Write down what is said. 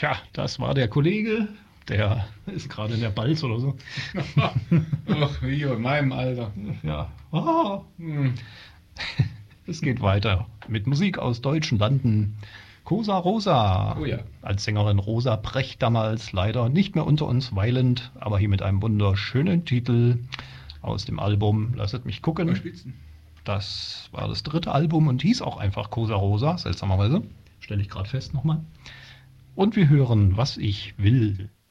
Tja, das war der Kollege, der ist gerade in der Balz oder so. Ach, wie in meinem Alter. Ja, Hm. es geht weiter mit Musik aus deutschen Landen. Cosa Rosa, Oh ja. als Sängerin Rosa Brecht damals leider nicht mehr unter uns weilend, aber hier mit einem wunderschönen Titel aus dem Album Lasset mich Bei gucken. Spitzen. Das war das 3. Album und hieß auch einfach Cosa Rosa, seltsamerweise. Stelle ich gerade fest nochmal. Und wir hören, was ich will.